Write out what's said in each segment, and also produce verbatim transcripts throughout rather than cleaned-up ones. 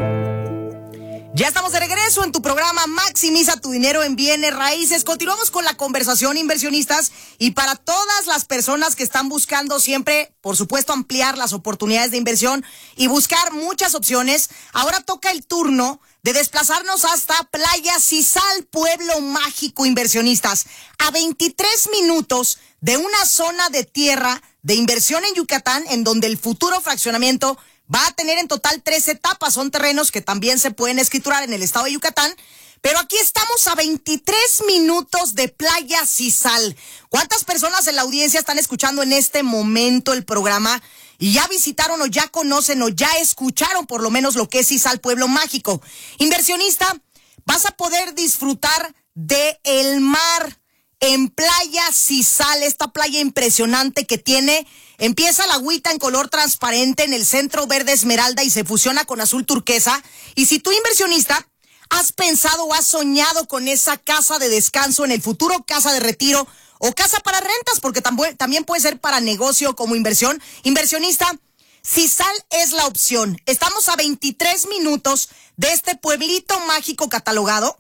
Ya estamos de regreso en tu programa Maximiza tu dinero en bienes raíces. Continuamos con la conversación, inversionistas, y para todas las personas que están buscando siempre, por supuesto, ampliar las oportunidades de inversión y buscar muchas opciones, ahora toca el turno de desplazarnos hasta Playa Sisal, pueblo mágico, inversionistas, a veintitrés minutos de una zona de tierra de inversión en Yucatán, en donde el futuro fraccionamiento va a tener en total tres etapas. Son terrenos que también se pueden escriturar en el estado de Yucatán, pero aquí estamos a veintitrés minutos de Playa Sisal. ¿Cuántas personas en la audiencia están escuchando en este momento el programa y ya visitaron o ya conocen o ya escucharon por lo menos lo que es Sisal, pueblo mágico? Inversionista, vas a poder disfrutar de el mar en Playa Sisal, esta playa impresionante que tiene, empieza la agüita en color transparente en el centro verde esmeralda y se fusiona con azul turquesa. Y si tú, inversionista, has pensado o has soñado con esa casa de descanso en el futuro, casa de retiro o casa para rentas, porque tam- también puede ser para negocio como inversión, inversionista, Sisal es la opción. Estamos a veintitrés minutos de este pueblito mágico catalogado.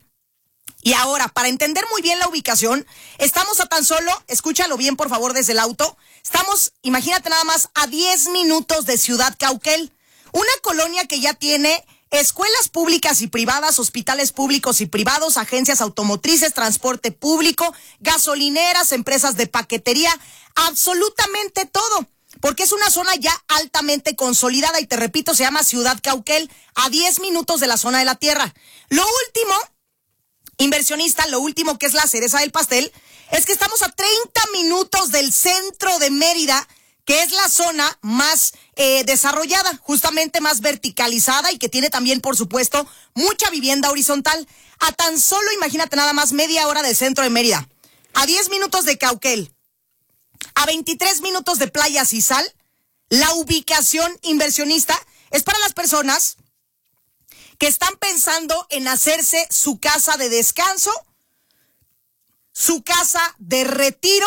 Y ahora, para entender muy bien la ubicación, estamos a tan solo, escúchalo bien por favor desde el auto, estamos, imagínate nada más, a diez minutos de Ciudad Cauquel, una colonia que ya tiene escuelas públicas y privadas, hospitales públicos y privados, agencias automotrices, transporte público, gasolineras, empresas de paquetería, absolutamente todo, porque es una zona ya altamente consolidada y te repito, se llama Ciudad Cauquel, a diez minutos de la zona de la tierra. Lo último, inversionista, lo último que es la cereza del pastel, es que estamos a treinta minutos del centro de Mérida, que es la zona más eh, desarrollada, justamente más verticalizada y que tiene también, por supuesto, mucha vivienda horizontal. A tan solo, imagínate nada más, media hora del centro de Mérida, a diez minutos de Cauquel, a veintitrés minutos de Playa Sisal, la ubicación, inversionista, es para las personas que están pensando en hacerse su casa de descanso, su casa de retiro,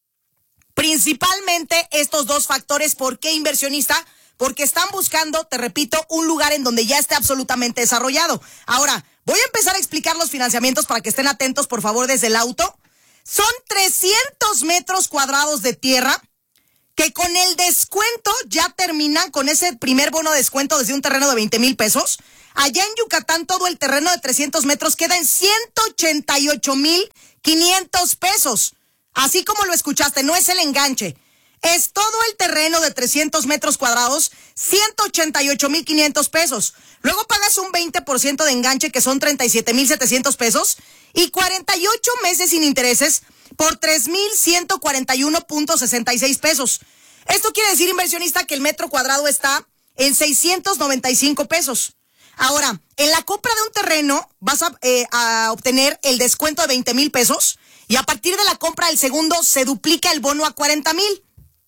principalmente estos dos factores. ¿Por qué, inversionista? Porque están buscando, te repito, un lugar en donde ya esté absolutamente desarrollado. Ahora, voy a empezar a explicar los financiamientos para que estén atentos, por favor, desde el auto. Son trescientos metros cuadrados de tierra que con el descuento ya terminan con ese primer bono de descuento desde un terreno de veinte mil pesos. Allá en Yucatán todo el terreno de trescientos metros queda en ciento ochenta y ocho mil quinientos pesos. Así como lo escuchaste, no es el enganche. Es todo el terreno de trescientos metros cuadrados, ciento ochenta y ocho mil quinientos pesos. Luego pagas un veinte por ciento de enganche, que son treinta y siete mil setecientos pesos, y cuarenta y ocho meses sin intereses por tres mil ciento cuarenta y uno punto sesenta y seis pesos. Esto quiere decir, inversionista, que el metro cuadrado está en seiscientos noventa y cinco pesos. Ahora, en la compra de un terreno vas a, eh, a obtener el descuento de veinte mil pesos y a partir de la compra del segundo se duplica el bono a cuarenta mil.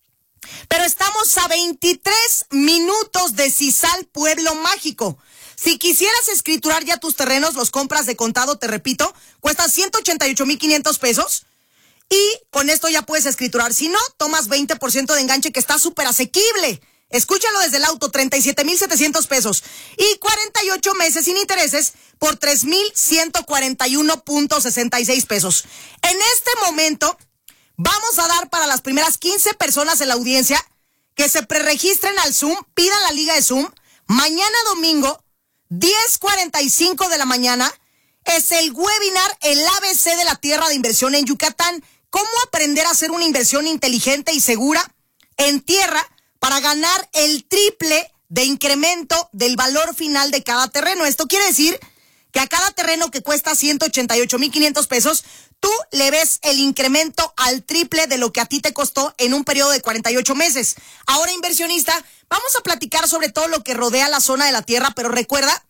Pero estamos a veintitrés minutos de Sisal, pueblo mágico. Si quisieras escriturar ya tus terrenos, los compras de contado, te repito, cuestan ciento ochenta y ocho mil quinientos pesos y con esto ya puedes escriturar. Si no, tomas veinte por ciento de enganche, que está súper asequible. Escúchalo desde el auto, treinta y siete mil setecientos pesos y cuarenta y ocho meses sin intereses por tres mil ciento cuarenta y uno punto sesenta y seis pesos. En este momento vamos a dar para las primeras quince personas en la audiencia que se preregistren al Zoom, pidan la liga de Zoom. Mañana domingo, diez cuarenta y cinco de la mañana, es el webinar El A B C de la Tierra de Inversión en Yucatán. Cómo aprender a hacer una inversión inteligente y segura en tierra para ganar el triple de incremento del valor final de cada terreno. Esto quiere decir que a cada terreno que cuesta ciento ochenta y ocho mil quinientos pesos, tú le ves el incremento al triple de lo que a ti te costó en un periodo de cuarenta y ocho meses. Ahora, inversionista, vamos a platicar sobre todo lo que rodea la zona de la tierra, pero recuerda,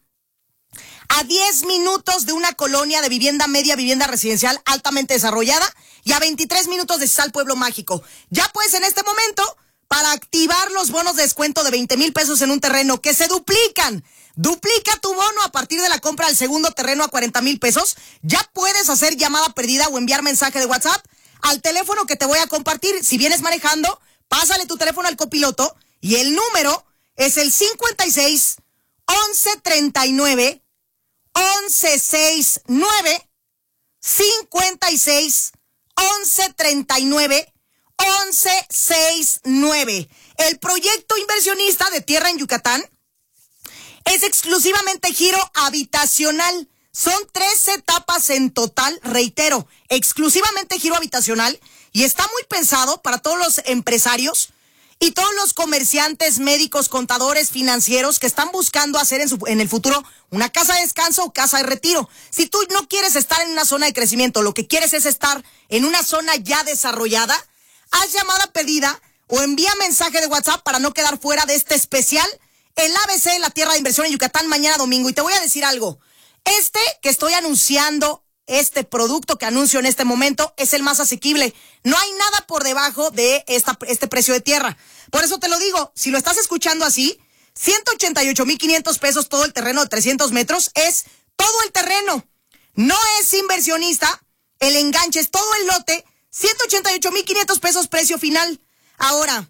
a diez minutos de una colonia de vivienda media, vivienda residencial altamente desarrollada y a veintitrés minutos de Sisal, pueblo mágico. Ya pues en este momento, para activar los bonos de descuento de veinte mil pesos en un terreno que se duplican, duplica tu bono a partir de la compra del segundo terreno a cuarenta mil pesos, ya puedes hacer llamada perdida o enviar mensaje de WhatsApp al teléfono que te voy a compartir. Si vienes manejando, pásale tu teléfono al copiloto y el número es el cincuenta y seis, once treinta y nueve, once sesenta y nueve, cincuenta y seis, once treinta y nueve, once sesenta y nueve. El proyecto inversionista de tierra en Yucatán es exclusivamente giro habitacional. Son tres etapas en total, reitero, exclusivamente giro habitacional, y está muy pensado para todos los empresarios y todos los comerciantes, médicos, contadores, financieros que están buscando hacer en, su, en el futuro una casa de descanso o casa de retiro. Si tú no quieres estar en una zona de crecimiento, lo que quieres es estar en una zona ya desarrollada, haz llamada pedida o envía mensaje de WhatsApp para no quedar fuera de este especial, el A B C de la tierra de inversión en Yucatán, mañana domingo. Y te voy a decir algo, este que estoy anunciando, este producto que anuncio en este momento es el más asequible. No hay nada por debajo de esta, este precio de tierra. Por eso te lo digo, si lo estás escuchando así, ciento ochenta y ocho mil quinientos pesos todo el terreno de trescientos metros, es todo el terreno. No es inversionista, el enganche es todo el lote, ciento ochenta y ocho mil quinientos pesos precio final. Ahora,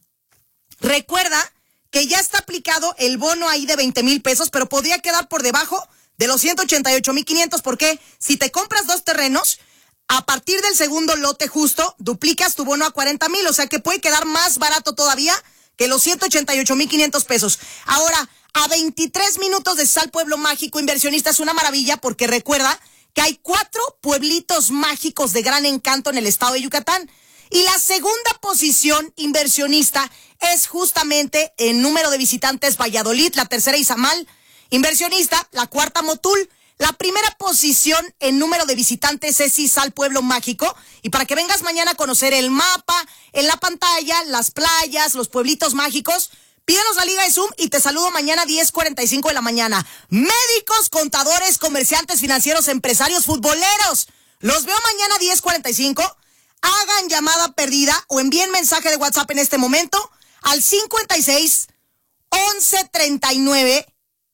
recuerda que ya está aplicado el bono ahí de veinte mil pesos, pero podría quedar por debajo de los ciento ochenta y ocho mil quinientos, porque si te compras dos terrenos, a partir del segundo lote justo, duplicas tu bono a cuarenta mil, o sea que puede quedar más barato todavía que los ciento ochenta y ocho mil quinientos pesos. Ahora, a veintitrés minutos de Sal Pueblo Mágico, inversionista, es una maravilla, porque recuerda que hay cuatro pueblitos mágicos de gran encanto en el estado de Yucatán. Y la segunda posición, inversionista, es justamente el número de visitantes Valladolid, la tercera Izamal. Inversionista, la cuarta Motul. La primera posición en número de visitantes es Izal Pueblo Mágico. Y para que vengas mañana a conocer el mapa, en la pantalla, las playas, los pueblitos mágicos, pídenos la liga de Zoom y te saludo mañana diez cuarenta y cinco de la mañana. Médicos, contadores, comerciantes, financieros, empresarios, futboleros. Los veo mañana diez cuarenta y cinco. Hagan llamada perdida o envíen mensaje de WhatsApp en este momento al cincuenta y seis, once treinta y nueve,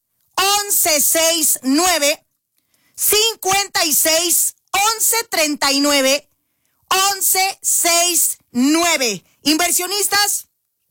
once sesenta y nueve, cincuenta y seis, once treinta y nueve, once sesenta y nueve. Inversionistas,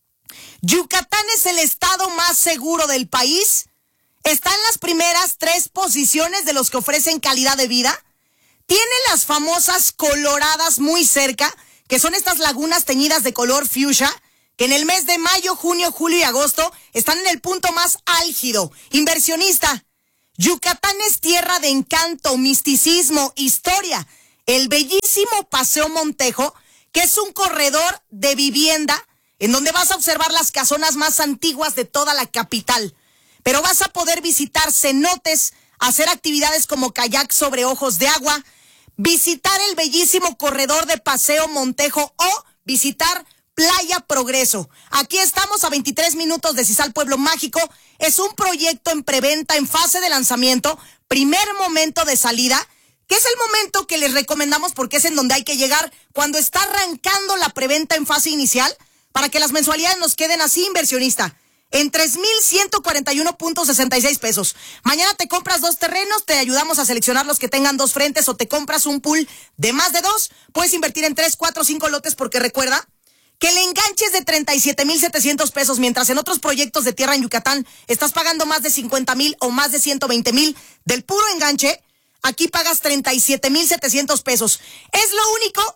Yucatán es el estado más seguro del país. Está en las primeras tres posiciones de los que ofrecen calidad de vida. Tiene las famosas coloradas muy cerca, que son estas lagunas teñidas de color fuchsia, que en el mes de mayo, junio, julio y agosto están en el punto más álgido. Inversionista, Yucatán es tierra de encanto, misticismo, historia. El bellísimo Paseo Montejo, que es un corredor de vivienda en donde vas a observar las casonas más antiguas de toda la capital. Pero vas a poder visitar cenotes, hacer actividades como kayak sobre ojos de agua, visitar el bellísimo corredor de Paseo Montejo o visitar Playa Progreso. Aquí estamos a veintitrés minutos de Izal Pueblo Mágico. Es un proyecto en preventa, en fase de lanzamiento, primer momento de salida, que es el momento que les recomendamos porque es en donde hay que llegar cuando está arrancando la preventa en fase inicial, para que las mensualidades nos queden así, inversionista, en tres mil ciento cuarenta y uno punto sesenta y seis pesos. Mañana te compras dos terrenos, te ayudamos a seleccionar los que tengan dos frentes, o te compras un pool de más de dos. Puedes invertir en tres, cuatro, cinco lotes, porque recuerda que el enganche es de treinta y siete mil setecientos pesos, mientras en otros proyectos de tierra en Yucatán estás pagando más de cincuenta mil o más de ciento veinte mil del puro enganche. Aquí pagas treinta y siete mil setecientos pesos. Es lo único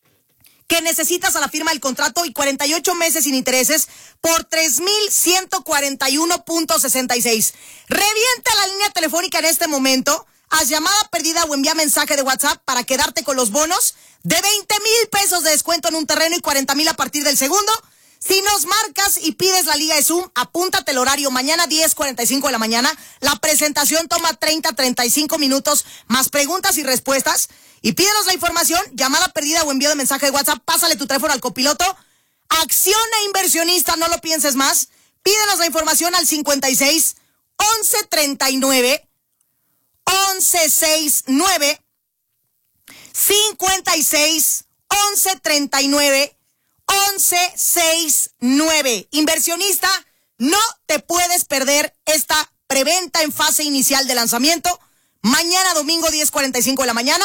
que necesitas a la firma del contrato y cuarenta y ocho meses sin intereses por tres mil ciento cuarenta y uno punto sesenta y seis. Revienta la línea telefónica en este momento, haz llamada perdida o envía mensaje de WhatsApp para quedarte con los bonos de veinte mil pesos de descuento en un terreno y cuarenta mil a partir del segundo. Si nos marcas y pides la liga de Zoom, apúntate el horario, mañana diez cuarenta y cinco de la mañana. La presentación toma treinta, treinta y cinco minutos, más preguntas y respuestas. Y pídenos la información, llamada perdida o envío de mensaje de WhatsApp, pásale tu teléfono al copiloto. Acciona, inversionista, no lo pienses más. Pídenos la información al cincuenta y seis, once treinta y nueve, once sesenta y nueve, cincuenta y seis, once treinta y nueve, once sesenta y nueve. Inversionista, no te puedes perder esta preventa en fase inicial de lanzamiento. Mañana domingo diez cuarenta y cinco de la mañana.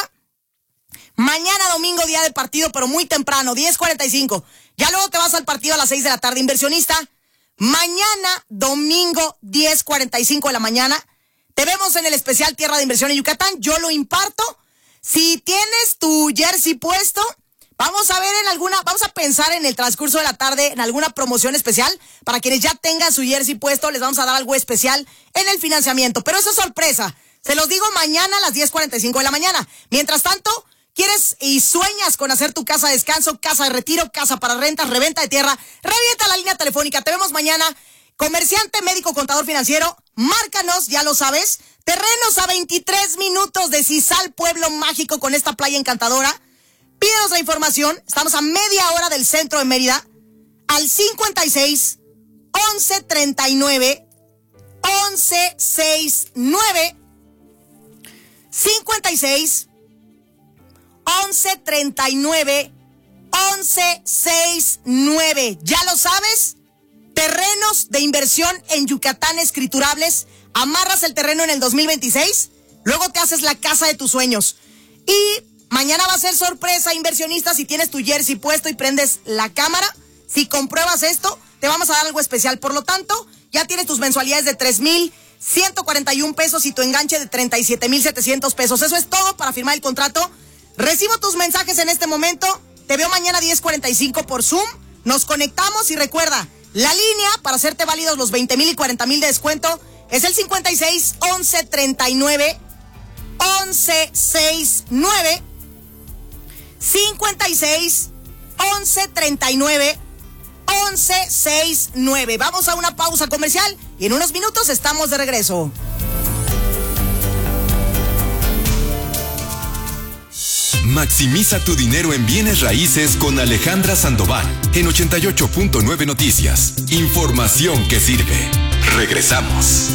Mañana domingo día de partido, pero muy temprano, diez cuarenta y cinco. Ya luego te vas al partido a las seis de la tarde. Inversionista, Mañana, domingo, diez cuarenta y cinco de la mañana, te vemos en el especial Tierra de Inversión en Yucatán. Yo lo imparto. Si tienes tu jersey puesto, vamos a ver en alguna, vamos a pensar en el transcurso de la tarde en alguna promoción especial. Para quienes ya tengan su jersey puesto, les vamos a dar algo especial en el financiamiento. Pero eso es sorpresa. Se los digo mañana a las diez cuarenta y cinco de la mañana. Mientras tanto, ¿quieres y sueñas con hacer tu casa de descanso, casa de retiro, casa para rentas, reventa de tierra? Revienta la línea telefónica. Te vemos mañana. Comerciante, médico, contador financiero, márcanos, ya lo sabes. Terrenos a veintitrés minutos de Cisal, pueblo mágico con esta playa encantadora. Pídenos la información. Estamos a media hora del centro de Mérida. Al cincuenta y seis, once treinta y nueve, once sesenta y nueve. cincuenta y seis, once treinta y nueve, once sesenta y nueve. ¿Ya lo sabes? Terrenos de inversión en Yucatán escriturables. Amarras el terreno en el dos mil veintiséis, luego te haces la casa de tus sueños. Y mañana va a ser sorpresa, inversionista, si tienes tu jersey puesto y prendes la cámara. Si compruebas esto, te vamos a dar algo especial. Por lo tanto, ya tienes tus mensualidades de tres mil ciento cuarenta y un pesos y tu enganche de treinta y siete mil setecientos pesos. Eso es todo para firmar el contrato. Recibo tus mensajes en este momento. Te veo mañana diez cuarenta y cinco por Zoom. Nos conectamos y recuerda, la línea para hacerte válidos los veinte mil y cuarenta mil de descuento es el cincuenta y seis, once treinta y nueve, once sesenta y nueve. cincuenta y seis, once treinta y nueve, once sesenta y nueve. Vamos a una pausa comercial y en unos minutos estamos de regreso. Maximiza tu dinero en bienes raíces con Alejandra Sandoval en ochenta y ocho punto nueve Noticias. Información que sirve. Regresamos.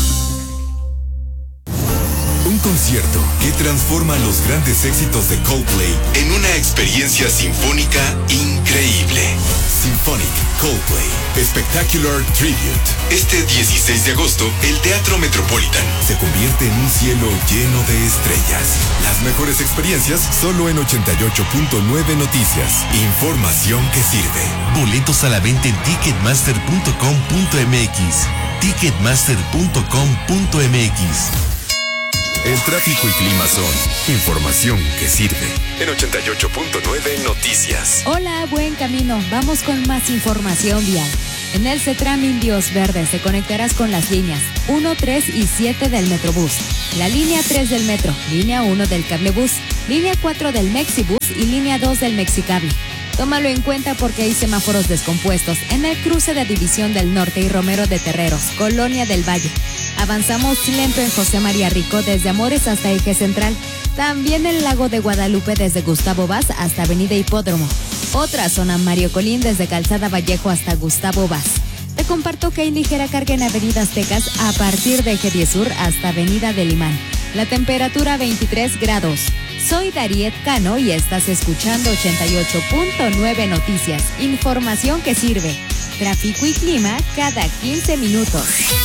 Un concierto que transforma los grandes éxitos de Coldplay en una experiencia sinfónica increíble. Symphonic Coldplay Spectacular Tribute. Este dieciséis de agosto, el Teatro Metropolitan se convierte en un cielo lleno de estrellas. Las mejores experiencias solo en ochenta y ocho punto nueve Noticias. Información que sirve. Boletos a la venta en ticketmaster punto com punto m x. ticketmaster punto com punto m x. El tráfico y clima son información que sirve. En ochenta y ocho punto nueve Noticias. Hola, buen camino. Vamos con más información vial. En el CETRAM Indios Verdes te conectarás con las líneas uno, tres y siete del Metrobús, la línea tres del Metro, línea uno del Cablebús, línea cuatro del Mexibus y línea dos del Mexicable. Tómalo en cuenta porque hay semáforos descompuestos en el cruce de División del Norte y Romero de Terreros, Colonia del Valle. Avanzamos lento en José María Rico desde Amores hasta Eje Central. También el Lago de Guadalupe desde Gustavo Vaz hasta Avenida Hipódromo. Otra zona Mario Colín desde Calzada Vallejo hasta Gustavo Vaz. Te comparto que hay ligera carga en Avenida Aztecas a partir de Eje diez Sur hasta Avenida del Imán. La temperatura veintitrés grados. Soy Dariet Cano y estás escuchando ochenta y ocho punto nueve Noticias. Información que sirve. Tráfico y clima cada quince minutos.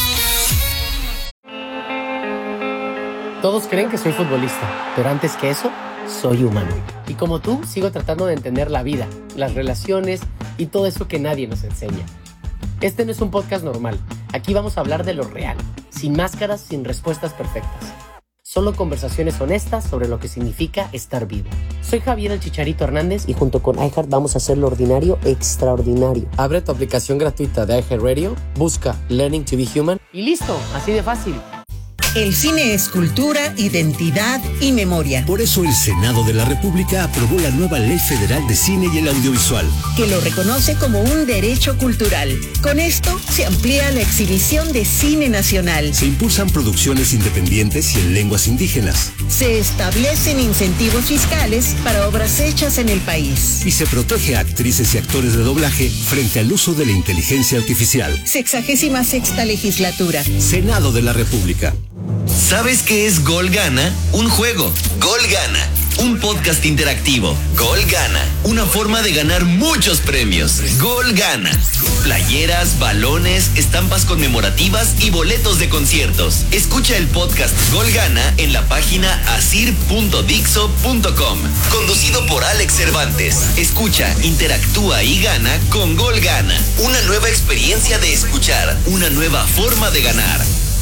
Todos creen que soy futbolista, pero antes que eso, soy humano. Y como tú, sigo tratando de entender la vida, las relaciones y todo eso que nadie nos enseña. Este no es un podcast normal. Aquí vamos a hablar de lo real, sin máscaras, sin respuestas perfectas. Solo conversaciones honestas sobre lo que significa estar vivo. Soy Javier el Chicharito Hernández y junto con iHeart vamos a hacer lo ordinario extraordinario. Abre tu aplicación gratuita de iHeartRadio, busca Learning to be Human y listo, así de fácil. El cine es cultura, identidad y memoria. Por eso el Senado de la República aprobó la nueva Ley Federal de Cine y el Audiovisual, que lo reconoce como un derecho cultural. Con esto se amplía la exhibición de cine nacional. Se impulsan producciones independientes y en lenguas indígenas. Se establecen incentivos fiscales para obras hechas en el país. Y se protege a actrices y actores de doblaje frente al uso de la inteligencia artificial. Sexagésima sexta legislatura. Senado de la República. ¿Sabes qué es Gol Gana? Un juego. Gol Gana. Un podcast interactivo. Gol Gana. Una forma de ganar muchos premios. Gol Gana. playeras, balones, estampas conmemorativas y boletos de conciertos. Escucha el podcast Gol Gana en la página asir punto dixo punto com. Conducido por Alex Cervantes. Escucha, interactúa y gana con Gol Gana. Una nueva experiencia de escuchar, una nueva forma de ganar.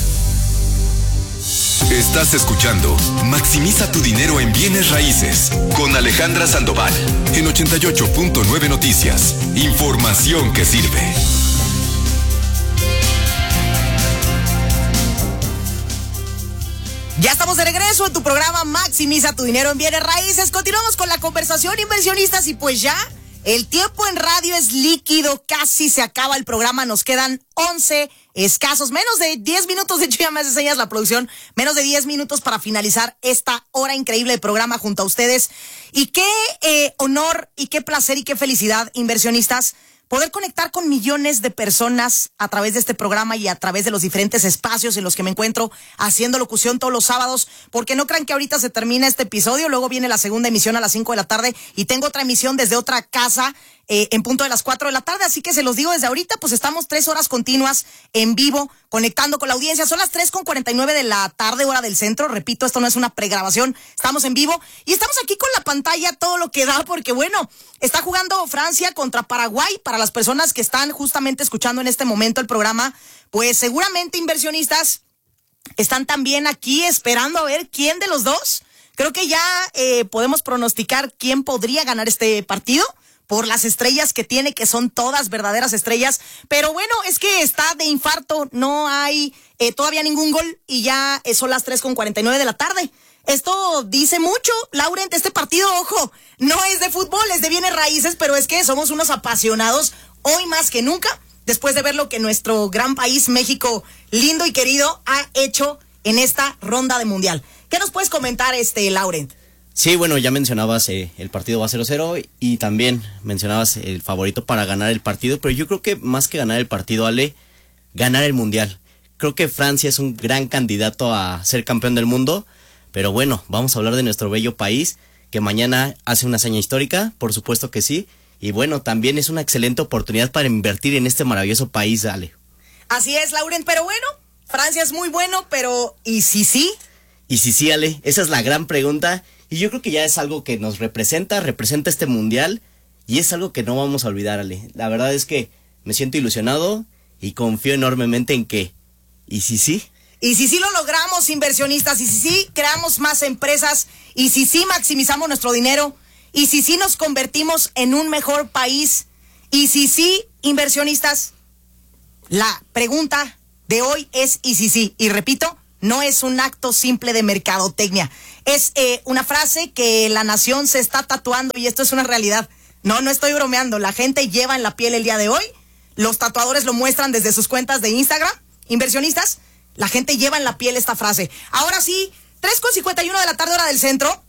Estás escuchando Maximiza tu dinero en bienes raíces con Alejandra Sandoval en ochenta y ocho punto nueve Noticias. Información que sirve. Ya estamos de regreso en tu programa Maximiza tu dinero en bienes raíces. Continuamos con la conversación, inversionistas, y pues ya el tiempo en radio es líquido, casi se acaba el programa, nos quedan once escasos, menos de diez minutos, de hecho ya me hace señas la producción, menos de diez minutos para finalizar esta hora increíble de programa junto a ustedes. Y qué eh, honor y qué placer y qué felicidad, inversionistas, poder conectar con millones de personas a través de este programa y a través de los diferentes espacios en los que me encuentro haciendo locución todos los sábados, porque no crean que ahorita se termina este episodio, luego viene la segunda emisión a las cinco de la tarde y tengo otra emisión desde otra casa eh, en punto de las cuatro de la tarde, así que se los digo desde ahorita, pues estamos tres horas continuas en vivo, conectando con la audiencia. Son las tres con cuarenta y nueve de la tarde, hora del centro, repito, esto no es una pregrabación, estamos en vivo y estamos aquí con la pantalla todo lo que da, porque bueno, está jugando Francia contra Paraguay. Para las personas que están justamente escuchando en este momento el programa, pues seguramente, inversionistas, están también aquí esperando a ver quién de los dos. Creo que ya eh, podemos pronosticar quién podría ganar este partido por las estrellas que tiene, que son todas verdaderas estrellas. Pero bueno, es que está de infarto, no hay eh, todavía ningún gol y ya eh, son las tres con cuarenta y nueve de la tarde. Esto dice mucho, Laurent, este partido, ojo, no es de fútbol, es de bienes raíces, pero es que somos unos apasionados hoy más que nunca, después de ver lo que nuestro gran país, México, lindo y querido, ha hecho en esta ronda de mundial. ¿Qué nos puedes comentar, este Laurent? Sí, bueno, ya mencionabas eh, el partido va cero cero y también mencionabas el favorito para ganar el partido, pero yo creo que más que ganar el partido, Ale, ganar el mundial. Creo que Francia es un gran candidato a ser campeón del mundo, pero bueno, vamos a hablar de nuestro bello país, que mañana hace una hazaña histórica, por supuesto que sí, y bueno, también es una excelente oportunidad para invertir en este maravilloso país, Ale. Así es, Laurent, pero bueno, Francia es muy bueno, pero ¿y si sí? Y si sí, Ale, esa es la gran pregunta, y yo creo que ya es algo que nos representa, representa este mundial, y es algo que no vamos a olvidar, Ale. La verdad es que me siento ilusionado y confío enormemente en que, ¿y si sí? Y si sí lo logramos, inversionistas, y si sí creamos más empresas, y si sí maximizamos nuestro dinero, y si sí nos convertimos en un mejor país, y si sí, inversionistas, la pregunta de hoy es y si sí, y repito, no es un acto simple de mercadotecnia, es eh, una frase que la nación se está tatuando y esto es una realidad. No, no estoy bromeando, la gente lleva en la piel el día de hoy, los tatuadores lo muestran desde sus cuentas de Instagram, inversionistas, la gente lleva en la piel esta frase. Ahora sí, tres con cincuenta y uno de la tarde, hora del centro.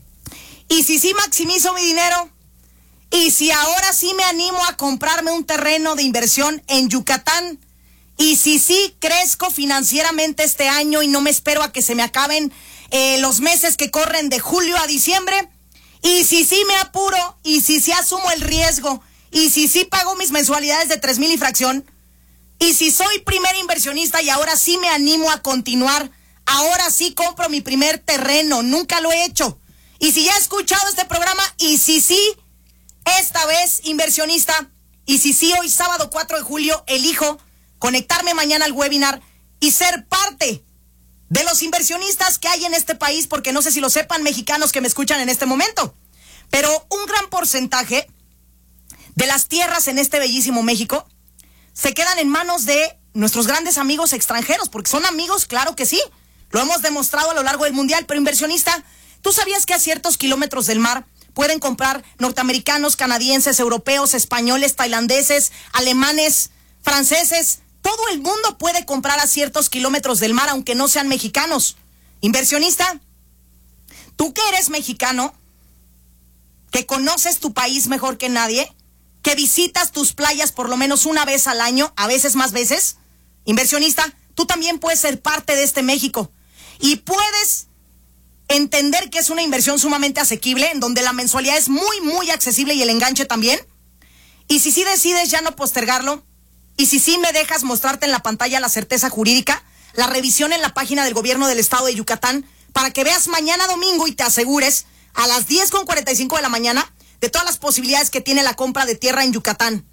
Y si sí maximizo mi dinero, y si ahora sí me animo a comprarme un terreno de inversión en Yucatán, y si sí crezco financieramente este año y no me espero a que se me acaben eh, los meses que corren de julio a diciembre, y si sí me apuro, y si sí asumo el riesgo, y si sí pago mis mensualidades de tres mil y fracción, y si soy primer inversionista y ahora sí me animo a continuar, ahora sí compro mi primer terreno, nunca lo he hecho. Y si ya he escuchado este programa, y si sí, esta vez inversionista, y si sí hoy sábado cuatro de julio elijo conectarme mañana al webinar y ser parte de los inversionistas que hay en este país, porque no sé si lo sepan mexicanos que me escuchan en este momento, pero un gran porcentaje de las tierras en este bellísimo México se quedan en manos de nuestros grandes amigos extranjeros, porque son amigos, claro que sí, lo hemos demostrado a lo largo del mundial, pero inversionista, ¿tú sabías que a ciertos kilómetros del mar pueden comprar norteamericanos, canadienses, europeos, españoles, tailandeses, alemanes, franceses? Todo el mundo puede comprar a ciertos kilómetros del mar, aunque no sean mexicanos. Inversionista, tú que eres mexicano, que conoces tu país mejor que nadie, que visitas tus playas por lo menos una vez al año, a veces más veces, inversionista, tú también puedes ser parte de este México y puedes entender que es una inversión sumamente asequible, en donde la mensualidad es muy, muy accesible y el enganche también. Y si sí decides ya no postergarlo, Y si sí me dejas mostrarte en la pantalla la certeza jurídica, la revisión en la página del gobierno del estado de Yucatán, para que veas mañana domingo y te asegures a las diez con cuarenta y cinco de la mañana de todas las posibilidades que tiene la compra de tierra en Yucatán.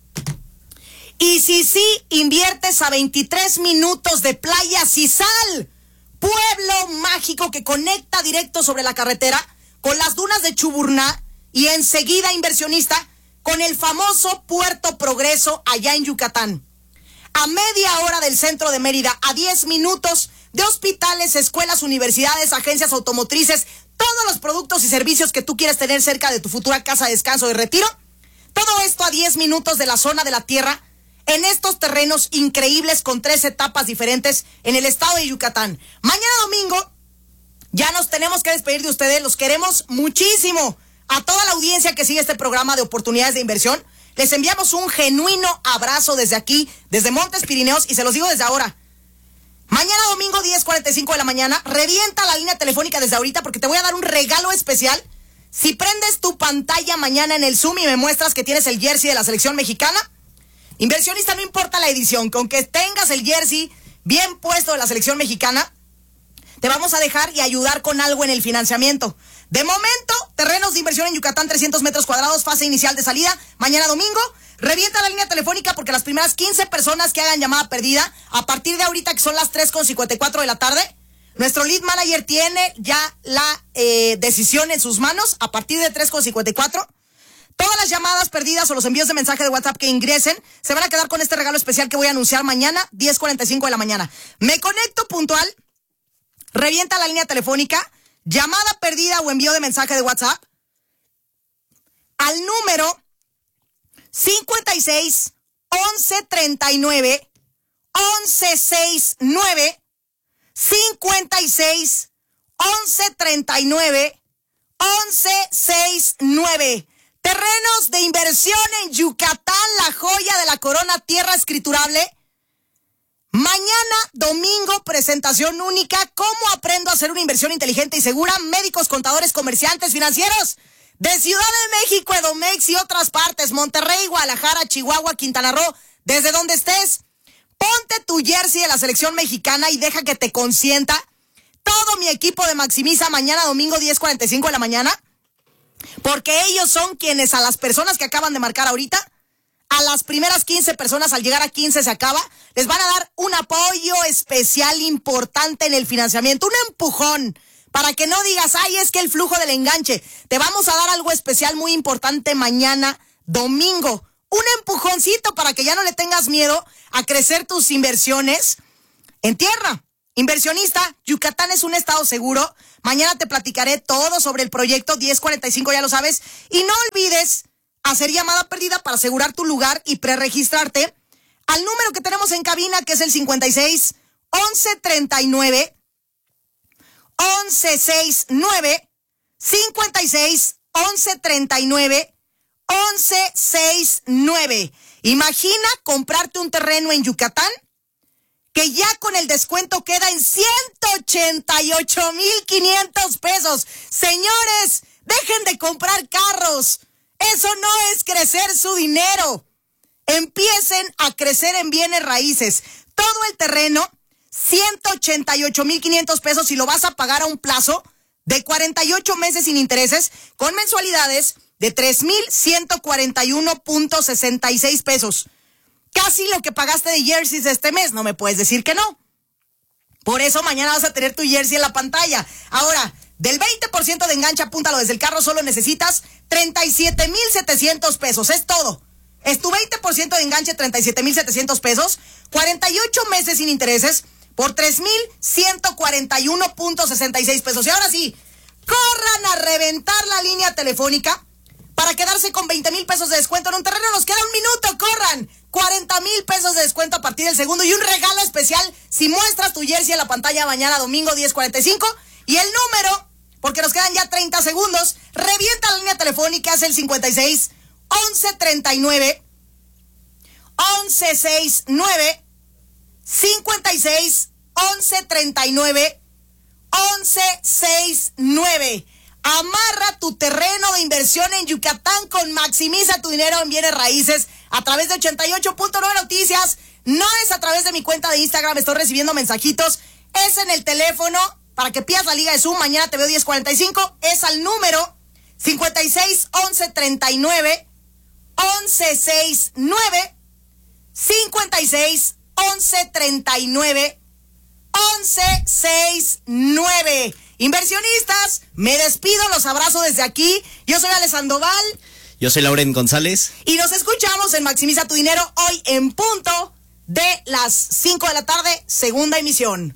Y si sí inviertes a veintitrés minutos de Playa Sisal, pueblo mágico que conecta directo sobre la carretera con las dunas de Chuburná y enseguida, inversionista, con el famoso Puerto Progreso allá en Yucatán. A media hora del centro de Mérida, a diez minutos de hospitales, escuelas, universidades, agencias automotrices, todos los productos y servicios que tú quieres tener cerca de tu futura casa de descanso y retiro. Todo esto a diez minutos de la zona de la tierra, en estos terrenos increíbles con tres etapas diferentes en el estado de Yucatán. Mañana domingo ya nos tenemos que despedir de ustedes, los queremos muchísimo. A toda la audiencia que sigue este programa de oportunidades de inversión, les enviamos un genuino abrazo desde aquí, desde Montes Pirineos, y se los digo desde ahora. Mañana domingo, diez cuarenta y cinco de la mañana, revienta la línea telefónica desde ahorita porque te voy a dar un regalo especial. Si prendes tu pantalla mañana en el Zoom y me muestras que tienes el jersey de la selección mexicana, inversionista, no importa la edición, con que tengas el jersey bien puesto de la selección mexicana, te vamos a dejar y ayudar con algo en el financiamiento. De momento, terrenos de inversión en Yucatán, trescientos metros cuadrados, fase inicial de salida. Mañana domingo, revienta la línea telefónica porque las primeras quince personas que hagan llamada perdida, a partir de ahorita que son las tres con cincuenta y cuatro de la tarde, nuestro lead manager tiene ya la eh, decisión en sus manos. A partir de tres con cincuenta y cuatro, todas las llamadas perdidas o los envíos de mensaje de WhatsApp que ingresen se van a quedar con este regalo especial que voy a anunciar mañana, diez cuarenta y cinco de la mañana. Me conecto puntual, revienta la línea telefónica, llamada perdida o envío de mensaje de WhatsApp al número cincuenta y seis, once treinta y nueve, once sesenta y nueve, cincuenta y seis, once treinta y nueve, once sesenta y nueve. Terrenos de inversión en Yucatán, la joya de la corona, tierra escriturable. Mañana, domingo, presentación única. ¿Cómo aprendo a hacer una inversión inteligente y segura? Médicos, contadores, comerciantes, financieros de Ciudad de México, Edomex y otras partes. Monterrey, Guadalajara, Chihuahua, Quintana Roo. Desde donde estés, ponte tu jersey de la selección mexicana y deja que te consienta todo mi equipo de Maximiza mañana, domingo, diez cuarenta y cinco de la mañana. Porque ellos son quienes a las personas que acaban de marcar ahorita, a las primeras quince personas, al llegar a quince se acaba, les van a dar un apoyo especial importante en el financiamiento, un empujón, para que no digas, ay, es que el flujo del enganche. Te vamos a dar algo especial muy importante mañana, domingo, un empujoncito para que ya no le tengas miedo a crecer tus inversiones en tierra. Inversionista, Yucatán es un estado seguro. Mañana te platicaré todo sobre el proyecto, diez cuarenta y cinco, ya lo sabes. Y no olvides hacer llamada perdida para asegurar tu lugar y preregistrarte al número que tenemos en cabina, que es el cincuenta y seis, once treinta y nueve, once sesenta y nueve, cincuenta y seis, once treinta y nueve, once sesenta y nueve. Imagina comprarte un terreno en Yucatán que ya con el descuento queda en ciento ochenta y ocho mil quinientos pesos. Señores, dejen de comprar carros. Eso no es crecer su dinero. Empiecen a crecer en bienes raíces. Todo el terreno, ciento ochenta y ocho mil quinientos pesos, y lo vas a pagar a un plazo de cuarenta y ocho meses sin intereses, con mensualidades de tres mil ciento cuarenta y uno punto sesenta y seis pesos. Casi lo que pagaste de jerseys este mes, no me puedes decir que no. Por eso mañana vas a tener tu jersey en la pantalla. Ahora, del veinte por ciento de enganche, apúntalo desde el carro, solo necesitas treinta y siete mil setecientos pesos, es todo. Es tu veinte por ciento de enganche, treinta y siete mil setecientos pesos, cuarenta y ocho meses sin intereses, por tres mil ciento cuarenta y uno punto sesenta y seis pesos. Y ahora sí, corran a reventar la línea telefónica para quedarse con veinte mil pesos de descuento en un terreno. Nos queda un minuto, corran. cuarenta mil pesos de descuento a partir del segundo y un regalo especial si muestras tu jersey en la pantalla mañana domingo diez cuarenta y cinco. Y el número, porque nos quedan ya treinta segundos, revienta la línea telefónica, es el cincuenta y seis, once treinta y nueve, once sesenta y nueve, cincuenta y seis, once treinta y nueve, once sesenta y nueve. Amarra tu terreno de inversión en Yucatán con Maximiza tu dinero en bienes raíces a través de ochenta y ocho punto nueve Noticias, no es a través de mi cuenta de Instagram, estoy recibiendo mensajitos, es en el teléfono, para que pidas la liga de Zoom, mañana te veo diez cuarenta y cinco, es al número cincuenta y seis, once, treinta y nueve, once, sesenta y nueve, cincuenta y seis, once, treinta y nueve, once, sesenta y nueve. Inversionistas, me despido, los abrazo desde aquí. Yo soy Ale Sandoval. Yo soy Lauren González. Y nos escuchamos en Maximiza tu Dinero hoy en punto de las cinco de la tarde, segunda emisión.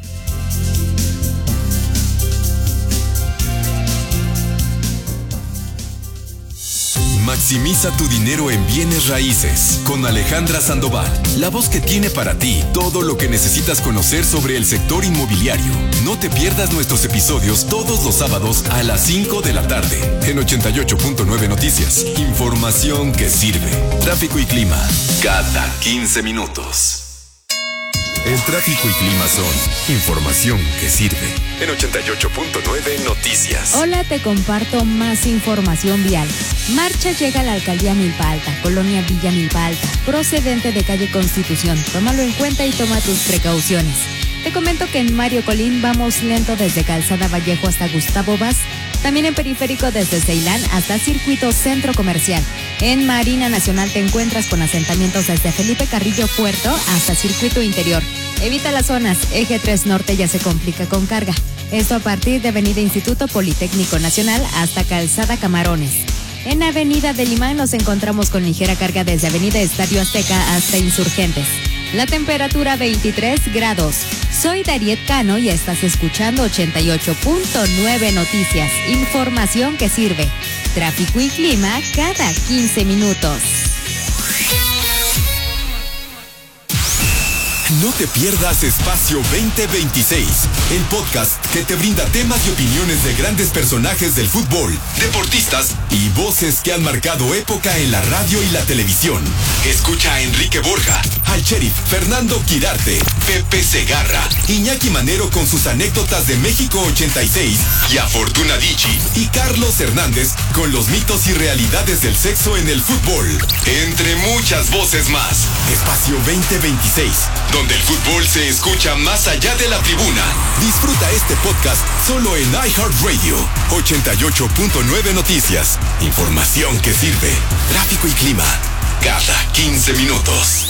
Maximiza tu dinero en bienes raíces con Alejandra Sandoval, la voz que tiene para ti todo lo que necesitas conocer sobre el sector inmobiliario. No te pierdas nuestros episodios todos los sábados a las cinco de la tarde en ochenta y ocho punto nueve Noticias. Información que sirve. Tráfico y clima cada quince minutos. El tráfico y clima son información que sirve en ochenta y ocho punto nueve Noticias. Hola, te comparto más información vial. Marcha llega a la alcaldía Milpa Alta, colonia Villa Milpa Alta, procedente de calle Constitución. Tómalo en cuenta y toma tus precauciones. Te comento que en Mario Colín vamos lento desde Calzada Vallejo hasta Gustavo Vaz. También en Periférico desde Ceilán hasta Circuito Centro Comercial. En Marina Nacional te encuentras con asentamientos desde Felipe Carrillo Puerto hasta Circuito Interior. Evita las zonas. Eje tres Norte ya se complica con carga. Esto a partir de Avenida Instituto Politécnico Nacional hasta Calzada Camarones. En Avenida del Imán nos encontramos con ligera carga desde Avenida Estadio Azteca hasta Insurgentes. La temperatura veintitrés grados. Soy Dariet Cano y estás escuchando ochenta y ocho punto nueve Noticias. Información que sirve. Tráfico y clima cada quince minutos. No te pierdas Espacio veinte veintiséis, el podcast que te brinda temas y opiniones de grandes personajes del fútbol, deportistas y voces que han marcado época en la radio y la televisión. Escucha a Enrique Borja, al sheriff Fernando Quirarte, Pepe Segarra, Iñaki Manero con sus anécdotas de México ochenta y seis y a Fortuna Dicci y Carlos Hernández con los mitos y realidades del sexo en el fútbol. Entre muchas voces más. Espacio veinte veintiséis, donde el fútbol se escucha más allá de la tribuna. Disfruta este podcast solo en iHeartRadio. ochenta y ocho punto nueve Noticias. Información que sirve. Tráfico y clima cada quince minutos.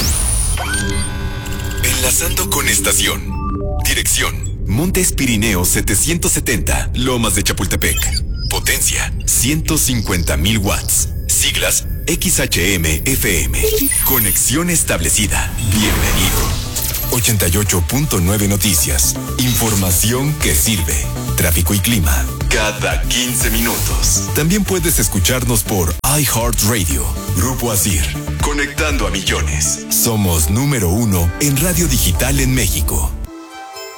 Enlazando con estación. Dirección: Montes Pirineos setecientos setenta, Lomas de Chapultepec. Potencia: ciento cincuenta mil watts. Siglas: X H M F M. Conexión establecida. Bienvenido. ochenta y ocho punto nueve Noticias. Información que sirve. Tráfico y clima cada quince minutos. También puedes escucharnos por iHeartRadio. Grupo Asir. Conectando a millones. Somos número uno en radio digital en México.